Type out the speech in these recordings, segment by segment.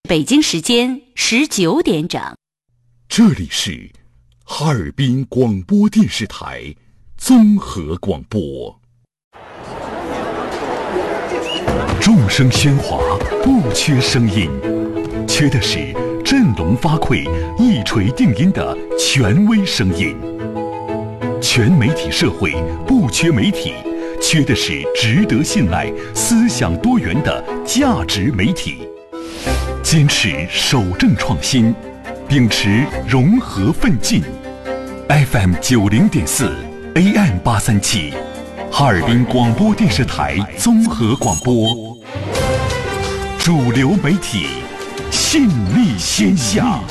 北京时间19点整。 这里是哈尔滨广播电视台综合广播。众声喧哗，不缺声音，缺的是振聋发聩、一锤定音的权威声音。全媒体社会不缺媒体，缺的是值得信赖、思想多元的价值媒体。坚持守正创新，秉持融合奋进。FM 90.4 AM 837，哈尔滨广播电视台综合广播，主流媒体，信力天下。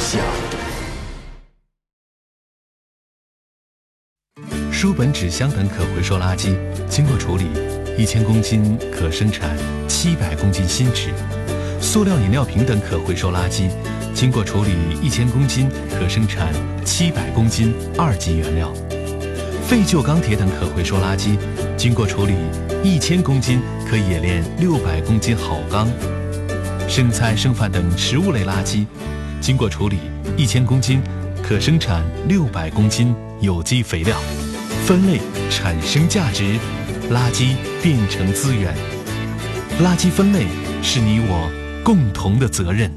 书本、纸箱等可回收垃圾经过处理，1000公斤可生产700公斤新纸；塑料饮料瓶等可回收垃圾经过处理1000公斤可生产700公斤2级原料；废旧钢铁等可回收垃圾经过处理1000公斤可冶炼600公斤好钢；剩菜剩饭等食物类垃圾经过处理1000公斤可生产600公斤有机肥料。分类产生价值，垃圾变成资源。垃圾分类是你我共同的责任。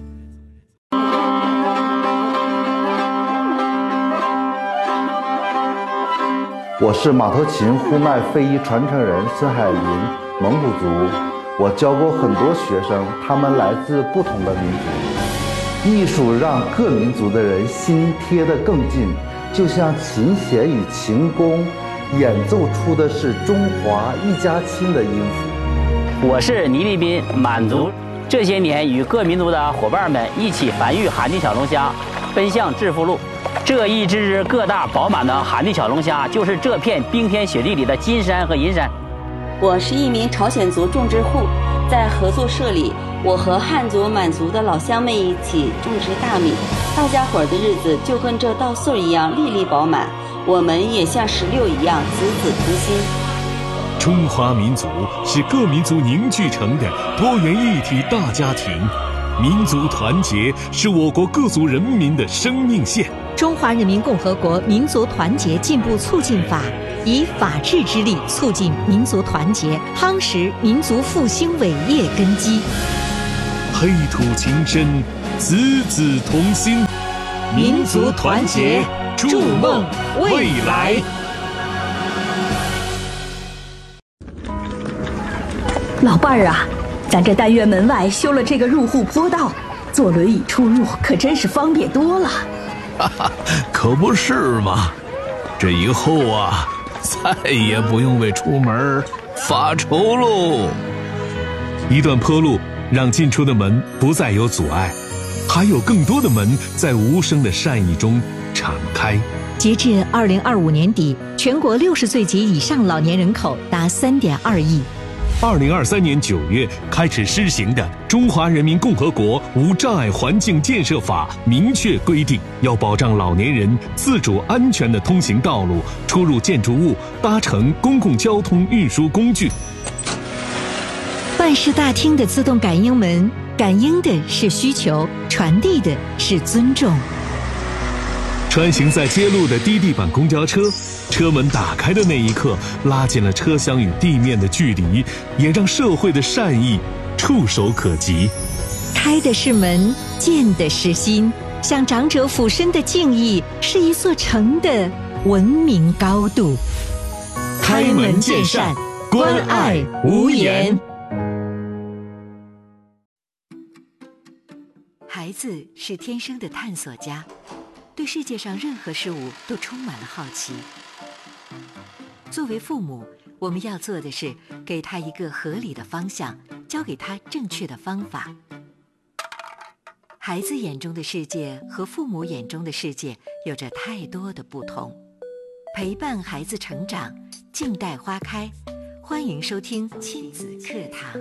我是马头琴呼麦非遗传承人孙海林，蒙古族。我教过很多学生，他们来自不同的民族。艺术让各民族的人心贴得更近，就像琴弦与琴弓演奏出的是中华一家亲的音符。 我是倪立斌，满族。这些年与各民族的伙伴们一起繁育寒地小龙虾，奔向致富路。这一只只个大饱满的寒地小龙虾，就是这片冰天雪地里的金山和银山。 我是一名朝鲜族种植户，在合作社里，我和汉族、满族的老乡们一起种植大米，大家伙儿的日子就跟这稻穗一样粒粒饱满，我们也像石榴一样子子同心。 中华民族是各民族凝聚成的多元一体大家庭，民族团结是我国各族人民的生命线。 中华人民共和国民族团结进步促进法以法治之力促进民族团结，夯实民族复兴伟业根基。 黑土情深，子子同心， 民族团结，筑梦未来。 老伴儿啊，咱这单元门外修了这个入户坡道，坐轮椅出入可真是方便多了。 哈哈，可不是嘛！这以后啊，再也不用为出门发愁喽。 一段坡路让进出的门不再有阻碍，还有更多的门在无声的善意中敞开。 截至2025年底，全国60岁及以上老年人口达3.2亿。 2023年9月开始施行的《中华人民共和国无障碍环境建设法》明确规定，要保障老年人自主安全的通行道路、出入建筑物、搭乘公共交通运输工具。 办事大厅的自动感应门，感应的是需求，传递的是尊重。 穿行在街路的低地板公交车，车门打开的那一刻，拉近了车厢与地面的距离，也让社会的善意触手可及。 开的是门，见的是心，向长者俯身的敬意，是一座城的文明高度。 开门见山，关爱无言。 孩子是天生的探索家，对世界上任何事物都充满了好奇。作为父母，我们要做的是给他一个合理的方向，教给他正确的方法。孩子眼中的世界和父母眼中的世界有着太多的不同。陪伴孩子成长，静待花开。欢迎收听亲子课堂。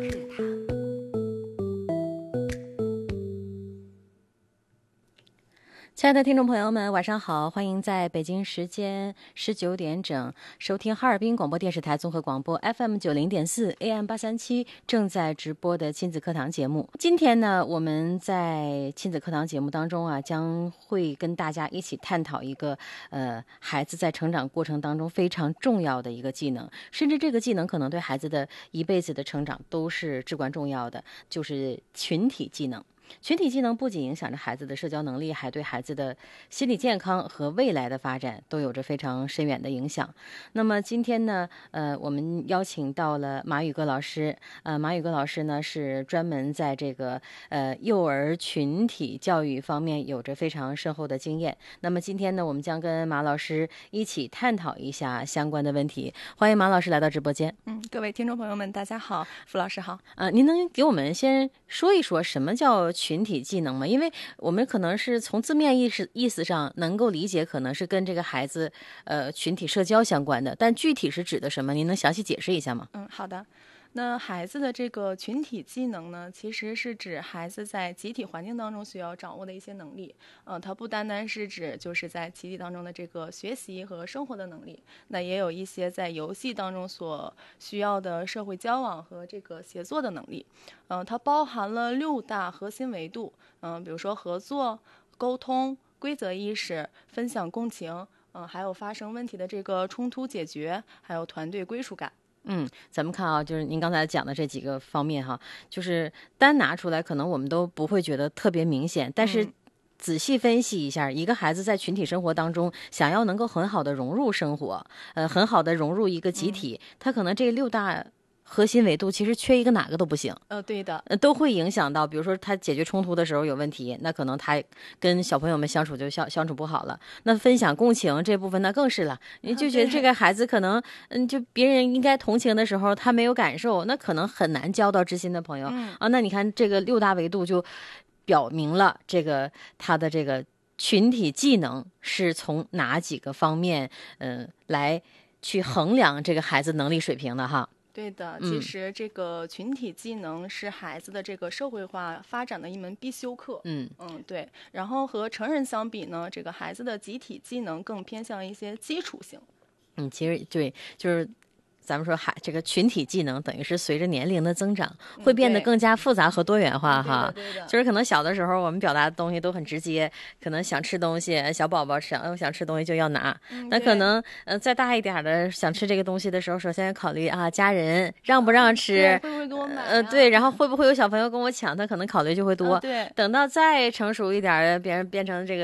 亲爱的听众朋友们，晚上好！欢迎在北京时间19点整收听哈尔滨广播电视台综合广播 FM 90.4 AM 837正在直播的亲子课堂节目。今天呢，我们在亲子课堂节目当中啊，将会跟大家一起探讨一个孩子在成长过程当中非常重要的一个技能，甚至这个技能可能对孩子的一辈子的成长都是至关重要的，就是群体技能。群体技能不仅影响着孩子的社交能力，还对孩子的心理健康和未来的发展都有着非常深远的影响。那么今天呢，我们邀请到了马宇歌老师。马宇歌老师呢是专门在这个幼儿群体教育方面有着非常深厚的经验。那么今天呢，我们将跟马老师一起探讨一下相关的问题。欢迎马老师来到直播间。 各位听众朋友们，大家好，傅老师好。 您能给我们先说一说什么叫群体技能吗？因为我们可能是从字面意思上能够理解，可能是跟这个孩子群体社交相关的，但具体是指的什么？您能详细解释一下吗？ 好的。那孩子的这个群体技能呢，其实是指孩子在集体环境当中需要掌握的一些能力。它不单单是指就是在集体当中的这个学习和生活的能力，那也有一些在游戏当中所需要的社会交往和这个协作的能力。它包含了6大核心维度。比如说合作、沟通、规则意识、分享共情，还有发生问题的这个冲突解决，还有团队归属感。 咱们看啊，就是您刚才讲的这几个方面哈，就是单拿出来可能我们都不会觉得特别明显，但是仔细分析一下，一个孩子在群体生活当中想要能够很好的融入生活，很好的融入一个集体，他可能这6大核心维度其实缺一个哪个都不行。 对的， 都会影响到，比如说他解决冲突的时候有问题，那可能他跟小朋友们相处就相处不好了。那分享共情这部分那更是了，你就觉得这个孩子可能就别人应该同情的时候他没有感受，那可能很难交到知心的朋友那你看这个6大维度就表明了这个他的这个群体技能是从哪几个方面来去衡量这个孩子能力水平的哈。 对的，其实这个群体技能是孩子的这个社会化发展的一门必修课。对。然后和成人相比呢，这个孩子的集体技能更偏向一些基础性。 其实对，就是咱们说这个群体技能等于是随着年龄的增长会变得更加复杂和多元化哈。就是可能小的时候我们表达的东西都很直接，可能想吃东西，小宝宝想吃东西就要拿。那可能再大一点的想吃这个东西的时候，首先要考虑家人让不让吃， 会不会给我买对，然后会不会有小朋友跟我抢，他可能考虑就会多。 对， 等到再成熟一点的，别人变成这个